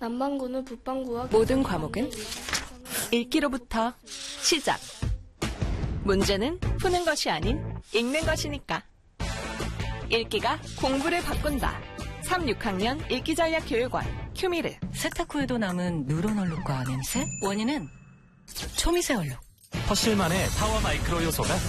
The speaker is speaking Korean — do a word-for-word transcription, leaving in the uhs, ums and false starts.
남반구는 북반구와 모든 과목은 읽기로부터 시작. 문제는 푸는 것이 아닌 읽는 것이니까. 읽기가 공부를 바꾼다. 삼, 육 학년 읽기전략교육원 큐미르. 세탁 후에도 남은 누런 얼룩과 냄새? 원인은 초미세 얼룩. 퍼실만의 파워 마이크로 요소가